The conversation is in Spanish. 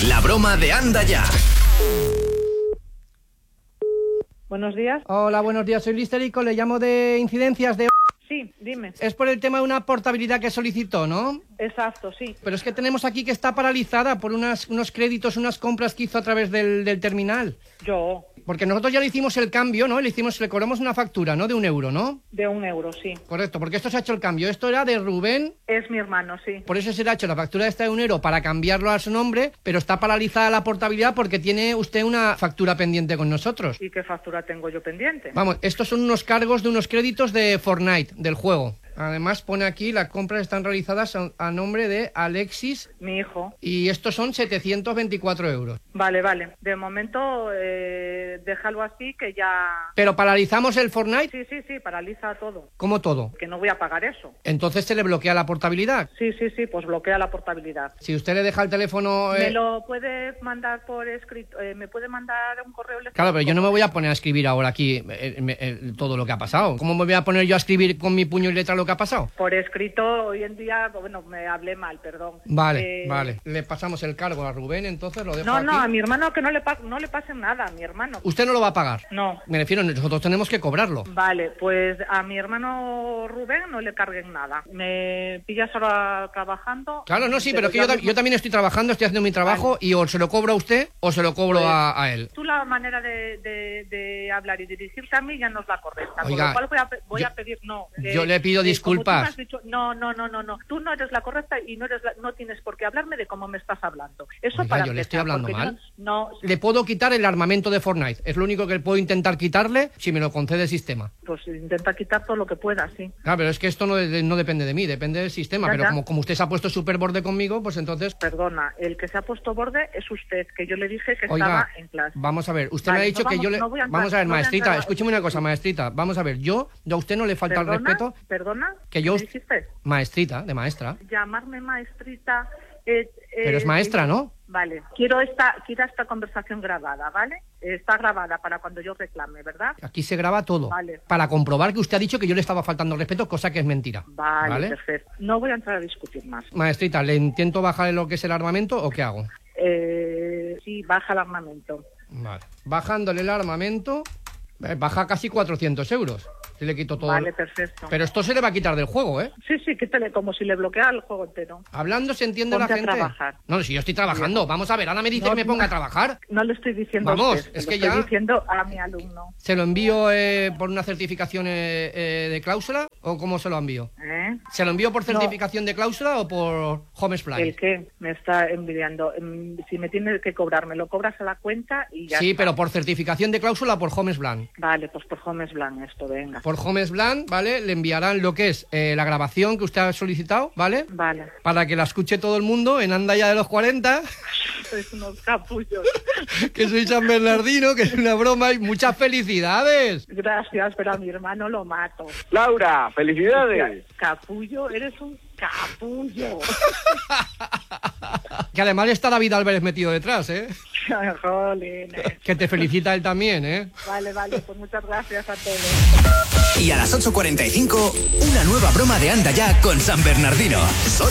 La broma de Anda Ya. Buenos días. Hola, buenos días. Soy Listerico, le llamo de incidencias de... Sí, dime. Es por el tema de una portabilidad que solicitó, ¿no? Exacto, sí. Pero es que tenemos aquí que está paralizada por unos créditos, unas compras que hizo a través del terminal. Yo. Porque nosotros ya le hicimos el cambio, ¿no? Le cobramos una factura, ¿no? De €1, ¿no? De €1, sí. Correcto, porque esto se ha hecho el cambio. Esto era de Rubén. Es mi hermano, sí. Por eso se le ha hecho la factura esta de €1 para cambiarlo a su nombre, pero está paralizada la portabilidad porque tiene usted una factura pendiente con nosotros. ¿Y qué factura tengo yo pendiente? Vamos, estos son unos cargos de unos créditos de Fortnite, del juego. Además pone aquí, las compras están realizadas a nombre de Alexis. Mi hijo. Y estos son €724. Vale. De momento, déjalo así que ya... ¿Pero paralizamos el Fortnite? Sí, paraliza todo. ¿Cómo todo? Que no voy a pagar eso. Entonces se le bloquea la portabilidad. Sí, pues bloquea la portabilidad. Si usted le deja el teléfono... ¿Me lo puede mandar por escrito? ¿Me puede mandar un correo electrónico? Claro, pero yo no me voy a poner a escribir ahora aquí todo lo que ha pasado. ¿Cómo me voy a poner yo a escribir con mi puño y letra lo que ha pasado? Por escrito, hoy en día, bueno, me hablé mal, perdón. Vale. Le pasamos el cargo a Rubén, entonces lo dejo aquí. No, a mi hermano que no le pasen nada, a mi hermano. ¿Usted no lo va a pagar? No. Me refiero, nosotros tenemos que cobrarlo. Vale, pues a mi hermano Rubén no le carguen nada. ¿Me pillas ahora trabajando? Claro, no, sí, pero es que yo también estoy trabajando, estoy haciendo mi trabajo, vale. Y o se lo cobro a usted o se lo cobro pues, a él. Tú la manera de hablar y dirigirte a mí ya no es la correcta. Oiga, por lo cual voy a pedir, no. Yo le pido disculpas. Has dicho, no. Tú no eres la correcta y no tienes por qué hablarme de cómo me estás hablando. Eso Oiga, para yo le estoy hablando mal. No. Le puedo quitar el armamento de Fortnite. Es lo único que puedo intentar quitarle si me lo concede el sistema. Pues intenta quitar todo lo que puedas, sí. Claro, pero es que esto no depende de mí, depende del sistema. Ya. Pero como usted se ha puesto súper borde conmigo, pues entonces... Perdona, el que se ha puesto borde es usted, que yo le dije que Oiga, estaba en clase. Vamos a ver, usted me ha dicho que yo le... Vamos a ver, maestrita, escúcheme una cosa, maestrita. Vamos a ver, yo a usted no le falta el respeto... ¿Perdona? Que yo... ¿Qué dijiste? Maestrita, de maestra. Llamarme maestrita... pero es maestra, ¿no? Vale, quiero esta conversación grabada, ¿vale? Está grabada para cuando yo reclame, ¿verdad? Aquí se graba todo. Vale. Para comprobar que usted ha dicho que yo le estaba faltando el respeto, cosa que es mentira. Vale, perfecto. No voy a entrar a discutir más. Maestrita, ¿le intento bajar lo que es el armamento o qué hago? Sí, baja el armamento. Vale. Bajándole el armamento, baja casi 400 euros. Se le quito todo. Vale, perfecto. Pero esto se le va a quitar del juego, ¿eh? Sí, quítale como si le bloqueara el juego entero. Hablando se entiende Ponte la gente. A trabajar. No, si yo estoy trabajando. Bien. Vamos a ver, ahora me dice que me ponga a trabajar. No le estoy diciendo Vamos, a usted, es que estoy diciendo a mi alumno. ¿Se lo envío por una certificación de cláusula o cómo se lo envío? ¿Se lo envío por certificación de cláusula o por Homesplan? ¿El qué? Me está enviando. Si me tiene que cobrar, me lo cobras a la cuenta y ya. Sí, está. Pero por certificación de cláusula o por Homesplan. Vale, pues por Homesplan esto, venga. Por Homesplan, ¿vale? Le enviarán lo que es la grabación que usted ha solicitado, ¿vale? Vale. Para que la escuche todo el mundo en Anda Ya de los 40. Sois unos capullos. Que soy San Bernardino, que es una broma y muchas felicidades. Gracias, pero a mi hermano lo mato. Laura, felicidades. Capullo, eres un capullo. Que además está David Álvarez metido detrás, ¿eh? Jolines. Que te felicita él también, ¿eh? Vale, pues muchas gracias a todos. Y a las 8:45, una nueva broma de Anda Ya con San Bernardino.